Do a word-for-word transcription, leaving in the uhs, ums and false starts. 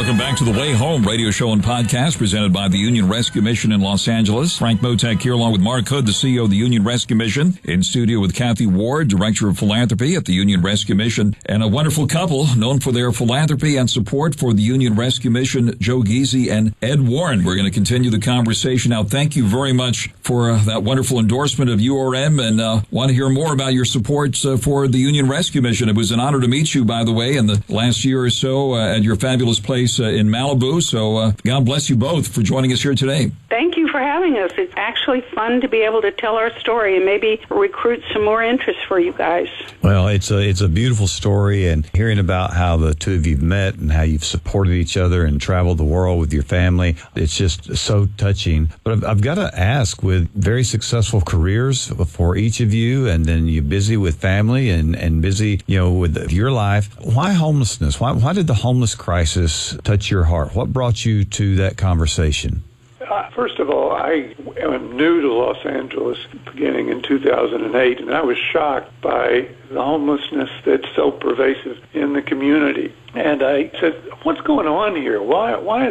Welcome back to the Way Home radio show and podcast presented by the Union Rescue Mission in Los Angeles. Frank Motek here along with Mark Hood, the C E O of the Union Rescue Mission, in studio with Kathy Ward, Director of Philanthropy at the Union Rescue Mission, and a wonderful couple known for their philanthropy and support for the Union Rescue Mission, Joe Giese and Ed Warren. We're going to continue the conversation now. Thank you very much for uh, that wonderful endorsement of U R M, and uh, want to hear more about your support uh, for the Union Rescue Mission. It was an honor to meet you, by the way, in the last year or so uh, at your fabulous place Uh, in Malibu. So uh, God bless you both for joining us here today. Thank you for having us. It's actually fun to be able to tell our story and maybe recruit some more interest for you guys. Well, it's a it's a beautiful story, and hearing about how the two of you have met and how you've supported each other and traveled the world with your family, it's just so touching. But I've, I've got to ask, with very successful careers for each of you, and then you're busy with family and, and busy, you know, with your life, why homelessness? Why, why did the homeless crisis touch your heart? What brought you to that conversation? Uh, first of all, I am new to Los Angeles beginning in two thousand eight, and I was shocked by the homelessness that's so pervasive in the community. And I said, what's going on here? Why, why is